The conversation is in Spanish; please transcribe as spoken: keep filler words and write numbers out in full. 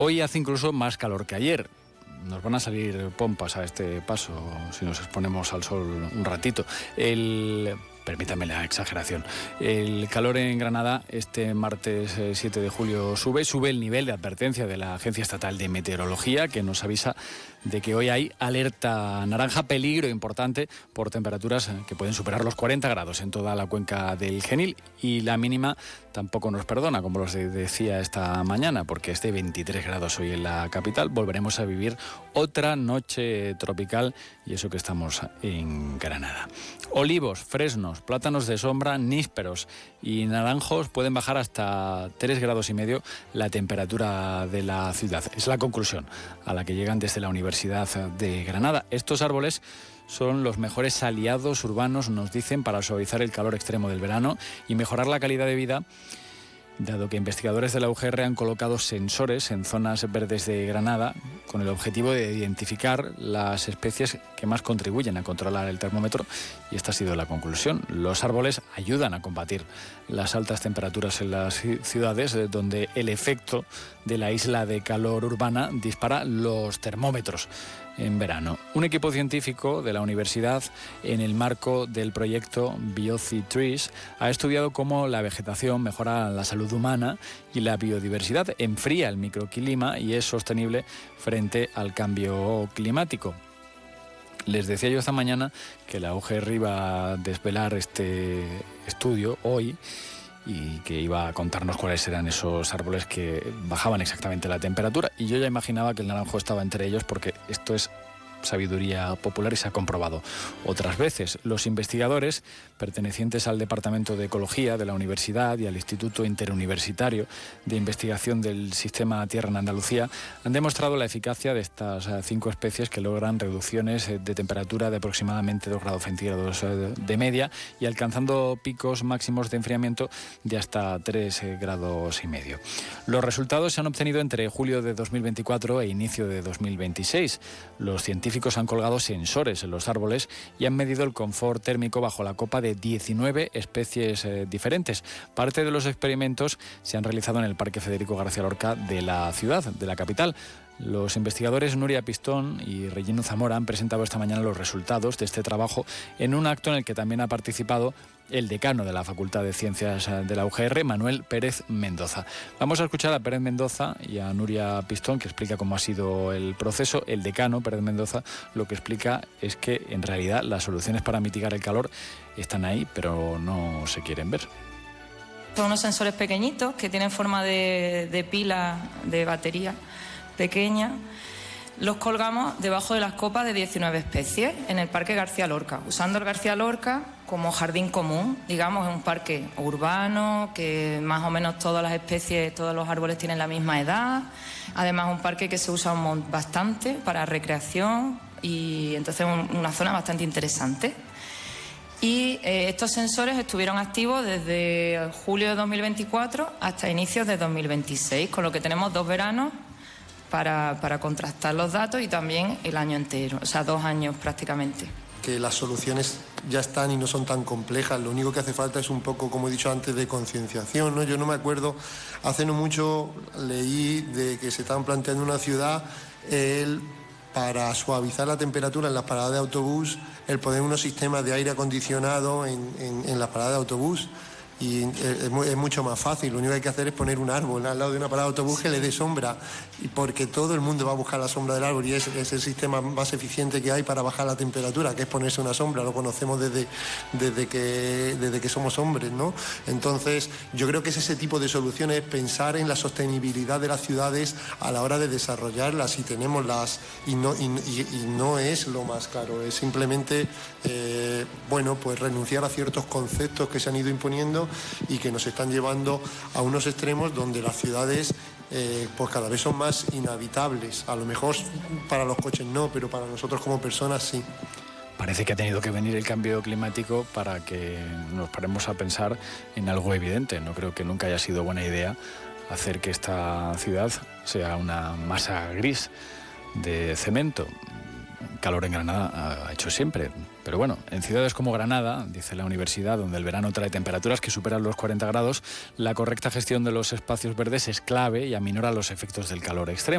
Hoy hace incluso más calor que ayer. Nos van a salir pompas a este paso si nos exponemos al sol un ratito. El... Permítame la exageración. El calor en Granada este martes siete de julio sube, sube el nivel de advertencia de la Agencia Estatal de Meteorología, que nos avisa de que hoy hay alerta naranja, peligro importante por temperaturas que pueden superar los cuarenta grados en toda la cuenca del Genil, y la mínima tampoco nos perdona, como os decía esta mañana, porque es de veintitrés grados hoy en la capital. Volveremos a vivir otra noche tropical, y eso que estamos en Granada. Olivos, fresnos, plátanos de sombra, nísperos y naranjos pueden bajar hasta tres grados y medio la temperatura de la ciudad. Es la conclusión a la que llegan desde la Universidad de Granada. Estos árboles son los mejores aliados urbanos, nos dicen, para suavizar el calor extremo del verano y mejorar la calidad de vida, dado que investigadores de la U G R han colocado sensores en zonas verdes de Granada con el objetivo de identificar las especies que más contribuyen a controlar el termómetro, y esta ha sido la conclusión. Los árboles ayudan a combatir las altas temperaturas en las ciudades, donde el efecto de la isla de calor urbana dispara los termómetros en verano. Un equipo científico de la universidad, en el marco del proyecto Biocy Trees, ha estudiado cómo la vegetación mejora la salud humana y la biodiversidad, enfría el microclima y es sostenible frente al cambio climático. Les decía yo esta mañana que la U G R iba a desvelar este estudio hoy y que iba a contarnos cuáles eran esos árboles que bajaban exactamente la temperatura, y yo ya imaginaba que el naranjo estaba entre ellos, porque esto es sabiduría popular y se ha comprobado otras veces. Los investigadores pertenecientes al Departamento de Ecología de la Universidad y al Instituto Interuniversitario de Investigación del Sistema Tierra en Andalucía han demostrado la eficacia de estas cinco especies, que logran reducciones de temperatura de aproximadamente dos grados centígrados de media y alcanzando picos máximos de enfriamiento de hasta tres grados y medio. Los resultados se han obtenido entre julio de dos mil veinticuatro e inicio de dos mil veintiséis. Los científicos han colgado sensores en los árboles y han medido el confort térmico bajo la copa de diecinueve especies eh, diferentes. Parte de los experimentos se han realizado en el Parque Federico García Lorca de la ciudad, de la capital. Los investigadores Nuria Pistón y Regino Zamora han presentado esta mañana los resultados de este trabajo en un acto en el que también ha participado el decano de la Facultad de Ciencias de la U G R, Manuel Pérez Mendoza. Vamos a escuchar a Pérez Mendoza y a Nuria Pistón, que explica cómo ha sido el proceso. El decano, Pérez Mendoza, lo que explica es que en realidad las soluciones para mitigar el calor están ahí, pero no se quieren ver. Son unos sensores pequeñitos que tienen forma de, de pila de batería pequeña. Los colgamos debajo de las copas de diecinueve especies en el Parque García Lorca, usando el García Lorca como jardín común. Digamos, es un parque urbano que más o menos todas las especies, todos los árboles tienen la misma edad. Además, un parque que se usa un bastante para recreación, y entonces un, una zona bastante interesante. Y eh, estos sensores estuvieron activos desde julio de dos mil veinticuatro hasta inicios de dos mil veintiséis, con lo que tenemos dos veranos Para, para contrastar los datos, y también el año entero, o sea, dos años prácticamente. Que las soluciones ya están y no son tan complejas, lo único que hace falta es un poco, como he dicho antes, de concienciación, ¿no? Yo no me acuerdo, hace no mucho leí de que se estaban planteando una ciudad, el, para suavizar la temperatura en las paradas de autobús, el poner unos sistemas de aire acondicionado en, en, en las paradas de autobús. Y es mucho más fácil, lo único que hay que hacer es poner un árbol al lado de una parada de autobús que le dé sombra, y porque todo el mundo va a buscar la sombra del árbol, y es, es el sistema más eficiente que hay para bajar la temperatura, que es ponerse una sombra. Lo conocemos desde, desde, que, desde que somos hombres, ¿no? Entonces yo creo que es ese tipo de soluciones, pensar en la sostenibilidad de las ciudades a la hora de desarrollarlas, y tenemos las y no, y, y, y no es lo más caro, es simplemente eh, bueno, pues renunciar a ciertos conceptos que se han ido imponiendo y que nos están llevando a unos extremos donde las ciudades eh, pues cada vez son más inhabitables. A lo mejor para los coches no, pero para nosotros como personas sí. Parece que ha tenido que venir el cambio climático para que nos paremos a pensar en algo evidente. No creo que nunca haya sido buena idea hacer que esta ciudad sea una masa gris de cemento. Calor en Granada ha hecho siempre, pero bueno, en ciudades como Granada, dice la universidad, donde el verano trae temperaturas que superan los cuarenta grados, la correcta gestión de los espacios verdes es clave y aminora los efectos del calor extremo.